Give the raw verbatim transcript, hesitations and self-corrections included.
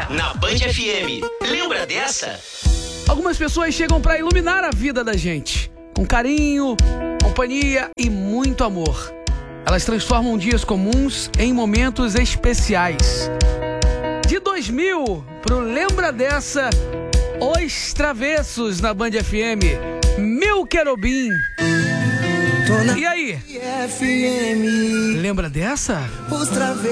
na Band F M. Lembra dessa? Algumas pessoas chegam pra iluminar a vida da gente, com carinho, companhia e muito amor. Elas transformam dias comuns em momentos especiais. De dois mil pro Lembra Dessa, Os Travessos na Band F M, Meu Querubim. E aí? Lembra dessa?